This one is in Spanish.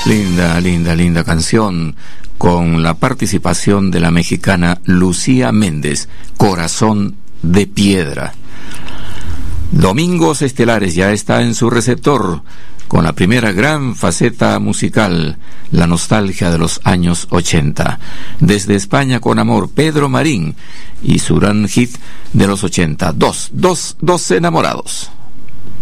Linda, linda, linda canción con la participación de la mexicana Lucía Méndez, Corazón de Piedra. Domingos Estelares ya está en su receptor con la primera gran faceta musical, la nostalgia de los años 80. Desde España con amor, Pedro Marín y su gran hit de los 80, Dos enamorados.